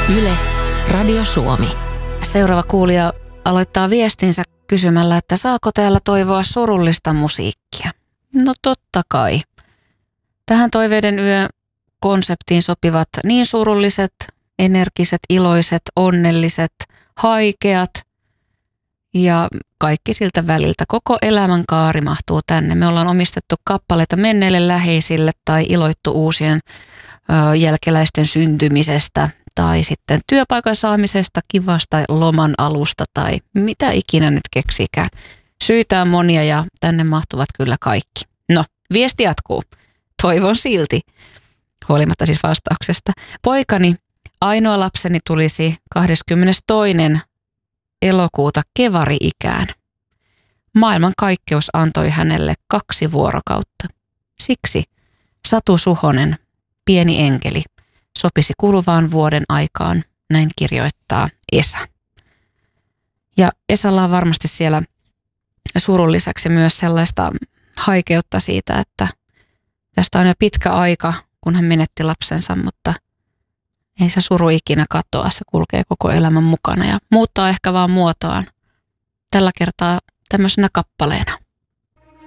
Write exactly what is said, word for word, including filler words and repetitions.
Yle, Radio Suomi. Seuraava kuulija aloittaa viestinsä kysymällä, että saako täällä toivoa surullista musiikkia? No totta kai. Tähän Toiveiden yö konseptiin sopivat niin surulliset, energiset, iloiset, onnelliset, haikeat ja kaikki siltä väliltä. Koko elämänkaari mahtuu tänne. Me ollaan omistettu kappaleita menneille läheisille tai iloittu uusien ö, jälkeläisten syntymisestä tai sitten työpaikan saamisesta, kivasta loman alusta tai mitä ikinä nyt keksikään. Syitä on monia ja tänne mahtuvat kyllä kaikki. No, viesti jatkuu. Toivon silti, huolimatta siis vastauksesta. Poikani, ainoa lapseni, tulisi kahdeskymmenestoinen elokuuta kevari-ikään. Maailman kaikkeus antoi hänelle kaksi vuorokautta. Siksi Satu Suhonen, Pieni enkeli, sopisi kuluvaan vuoden aikaan, näin kirjoittaa Esa. Ja Esalla on varmasti siellä surun lisäksi myös sellaista haikeutta siitä, että tästä on jo pitkä aika, kun hän menetti lapsensa, mutta ei se suru ikinä katoa, se kulkee koko elämän mukana ja muuttaa ehkä vaan muotoaan. Tällä kertaa tämmöisenä kappaleena.